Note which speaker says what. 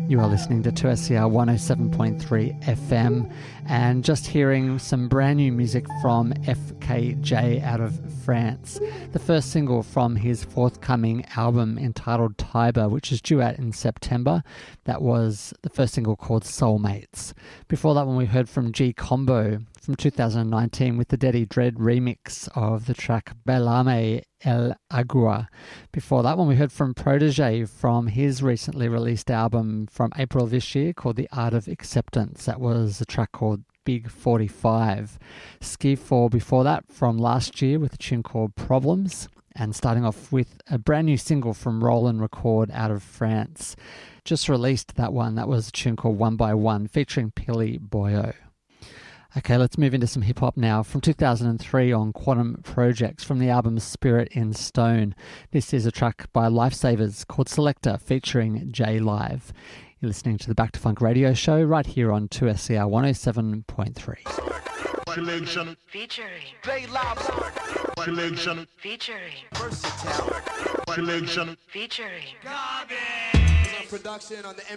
Speaker 1: You are listening to 2SCR 107.3 FM and just hearing some brand new music from FKJ out of France. The first single from his forthcoming album entitled Tiber, which is due out in September. That was the first single called Soulmates. Before that one we heard from G Combo from 2019 with the Daddy Dread remix of the track Belame El Agua. Before that one we heard from Protege from his recently released album from April this year called The Art of Acceptance. That was a track called Big 45. Ski 4 before that from last year with a tune called Problems, and starting off with a brand new single from Roland Record out of France. Just released that one. That was a tune called One by One featuring Pili Boyo. Okay, let's move into some hip-hop now. From 2003 on Quantum Projects from the album Spirit in Stone. This is a track by Lifesavers called Selector featuring J Live. You're listening to the Back to Funk radio show right here on 2SCR 107.3.
Speaker 2: Selection
Speaker 3: featuring
Speaker 2: J Live. Selection
Speaker 3: featuring
Speaker 2: Versatile. Selection
Speaker 3: featuring
Speaker 4: Production on the